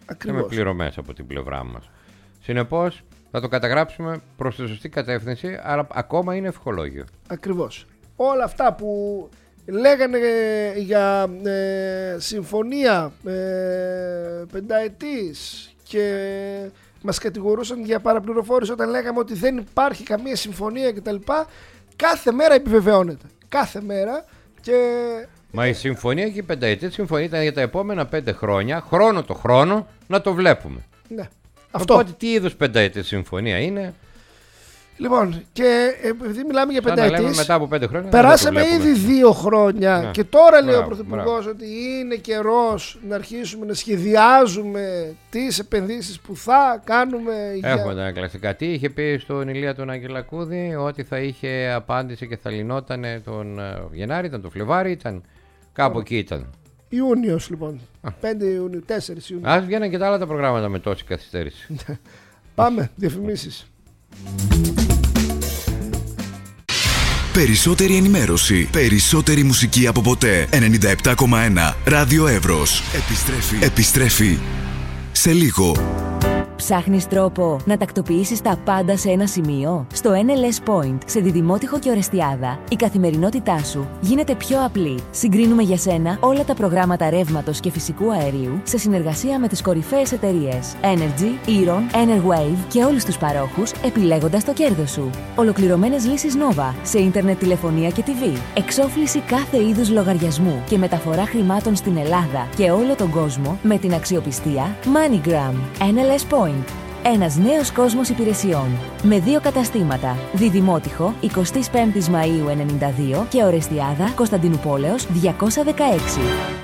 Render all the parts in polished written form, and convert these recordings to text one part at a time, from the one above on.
και με πληρωμές από την πλευρά μας. Συνεπώς θα το καταγράψουμε προς τη σωστή κατεύθυνση, αλλά ακόμα είναι ευχολόγιο. Ακριβώς. Όλα αυτά που λέγανε για συμφωνία πενταετής και μας κατηγορούσαν για παραπληροφόρηση όταν λέγαμε ότι δεν υπάρχει καμία συμφωνία κτλ. Κάθε μέρα επιβεβαιώνεται. Κάθε μέρα. Μα η συμφωνία και η πενταετή συμφωνία ήταν για τα επόμενα 5 χρόνια, χρόνο το χρόνο, να το βλέπουμε. Ναι. Αυτό. Οπότε τι είδους πενταετή συμφωνία είναι? Λοιπόν, και επειδή μιλάμε για πενταετής, μετά από 5 χρόνια περάσαμε ήδη 2 χρόνια. Ναι. Και τώρα λέει ο Πρωθυπουργός ότι είναι καιρός να αρχίσουμε να σχεδιάζουμε τις επενδύσεις που θα κάνουμε. Έχουμε τα κλασικά. Τι είχε πει στον Ηλία τον Αγγελακούδη? Ότι θα είχε απάντηση και θα λυνόταν τον Γενάρη, ήταν το Φλεβάρι, ήταν κάπου εκεί ήταν. Ιούνιος λοιπόν. 5 Ιουνίου, 4 Ιουνίου. Ας βγαίνουν και τα άλλα τα προγράμματα με τόση καθυστέρηση. Πάμε, διαφημίσεις. Περισσότερη ενημέρωση, περισσότερη μουσική από ποτέ. 97,1 Ράδιο Εύρος. Επιστρέφει σε λίγο. Ψάχνεις τρόπο να τακτοποιήσεις τα πάντα σε ένα σημείο? Στο NLS Point, σε Διδημότυχο και Ορεστιάδα, η καθημερινότητά σου γίνεται πιο απλή. Συγκρίνουμε για σένα όλα τα προγράμματα ρεύματος και φυσικού αερίου σε συνεργασία με τις κορυφαίες εταιρείες Energy, Eron, Enerwave και όλους τους παρόχους, επιλέγοντας το κέρδος σου. Ολοκληρωμένες λύσεις Nova σε ίντερνετ, τηλεφωνία και TV. Εξόφληση κάθε είδους λογαριασμού και μεταφορά χρημάτων στην Ελλάδα και όλο τον κόσμο με την αξιοπιστία MoneyGram. NLS Point. Ένας νέος κόσμος υπηρεσιών. Με 2 καταστήματα. Διδημότυχο, 25 Μαΐου 92 και Ορεστιάδα, Κωνσταντινουπόλεως 216.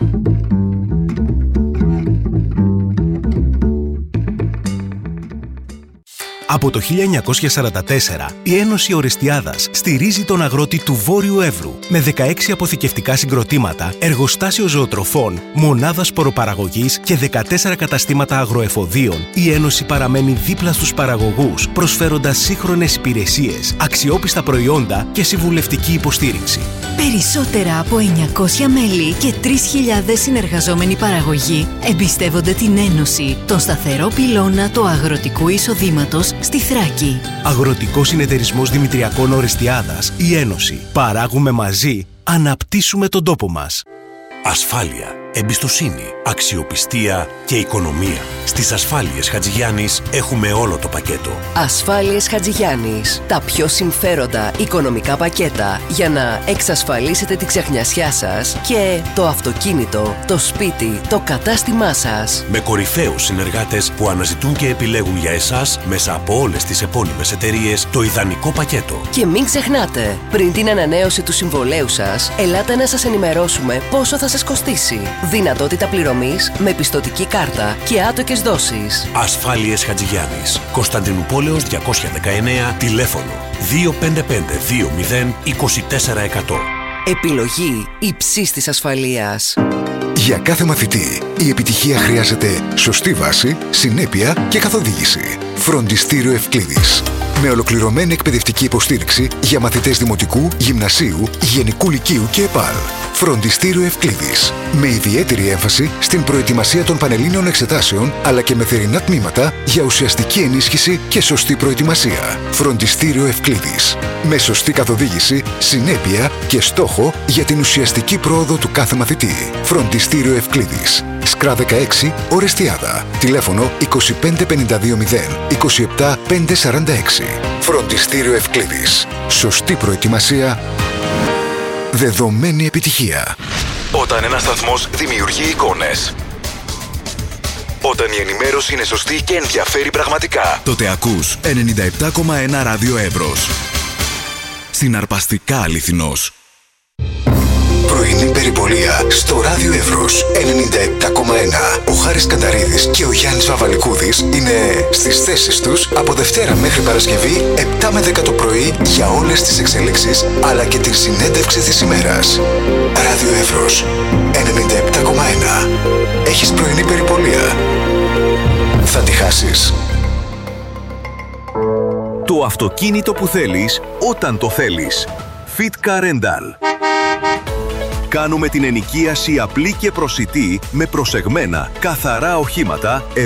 Από το 1944, η Ένωση Ορεστιάδας στηρίζει τον αγρότη του Βόρειου Εύρου με 16 αποθηκευτικά συγκροτήματα, εργοστάσιο ζωοτροφών, μονάδα σποροπαραγωγής και 14 καταστήματα αγροεφοδίων. Η Ένωση παραμένει δίπλα στους παραγωγούς, προσφέροντας σύγχρονες υπηρεσίες, αξιόπιστα προϊόντα και συμβουλευτική υποστήριξη. Περισσότερα από 900 μέλη και 3.000 συνεργαζόμενοι παραγωγοί εμπιστεύονται την Ένωση, τον σταθερό πυλώνα του αγροτικού εισοδήματος στη Θράκη. Αγροτικός Συνεταιρισμός Δημητριακών Ορεστιάδας, η Ένωση. Παράγουμε μαζί, αναπτύσσουμε τον τόπο μας. Ασφάλεια, εμπιστοσύνη, αξιοπιστία και οικονομία. Στις Ασφάλειες Χατζηγιάννης έχουμε όλο το πακέτο. Ασφάλειες Χατζηγιάννης. Τα πιο συμφέροντα οικονομικά πακέτα για να εξασφαλίσετε τη ξεχνιασιά σας και το αυτοκίνητο, το σπίτι, το κατάστημά σας. Με κορυφαίους συνεργάτες που αναζητούν και επιλέγουν για εσάς μέσα από όλες τις επώνυμες εταιρείες το ιδανικό πακέτο. Και μην ξεχνάτε, πριν την ανανέωση του συμβολέου σας, ελάτε να σας ενημερώσουμε πόσο θα σας κοστίσει. Δυνατότητα πληρωμής με πιστωτική κάρτα και άτοκες δόσεις. Ασφάλειες Χατζηγιάννης. Κωνσταντινουπόλεως 219, τηλέφωνο 255-20-2400. Επιλογή υψής της ασφαλείας. Για κάθε μαθητή, η επιτυχία χρειάζεται σωστή βάση, συνέπεια και καθοδήγηση. Φροντιστήριο Ευκλήδης. Με ολοκληρωμένη εκπαιδευτική υποστήριξη για μαθητές δημοτικού, γυμνασίου, γενικού λυκείου και ΕΠΑΛ. Φροντιστήριο Ευκλήδης. Με ιδιαίτερη έμφαση στην προετοιμασία των πανελλήνιων εξετάσεων, αλλά και με θερινά τμήματα για ουσιαστική ενίσχυση και σωστή προετοιμασία. Φροντιστήριο Ευκλήδης. Με σωστή καθοδήγηση, συνέπεια και στόχο για την ουσιαστική πρόοδο του κάθε μαθητή. Φροντιστήριο Ευκλήδης. Σκρά 16, Ορεστιάδα. Τηλέφωνο 25520 27546. Φροντιστήριο Ευκλήδης. Σωστή προετοιμασία, δεδομένη επιτυχία. Όταν ένας σταθμός δημιουργεί εικόνες, όταν η ενημέρωση είναι σωστή και ενδιαφέρει πραγματικά, τότε ακούς 97,1 Ράδιο Εύρος. Συναρπαστικά αληθινός. Πρωινή περιπολία στο Ράδιο Εύρος 97,1. Ο Χάρης Κανταρίδης και ο Γιάννης Βαβαλικούδης είναι στις θέσεις τους από Δευτέρα μέχρι Παρασκευή 7 με 10 το πρωί για όλες τις εξελίξεις αλλά και την συνέντευξη της ημέρας. Ράδιο Εύρος 97,1. Έχεις πρωινή περιπολία? Θα τη χάσεις. Το αυτοκίνητο που θέλεις όταν το θέλεις. Fit Car Rental. Κάνουμε την ενοικίαση απλή και προσιτή με προσεγμένα, καθαρά οχήματα,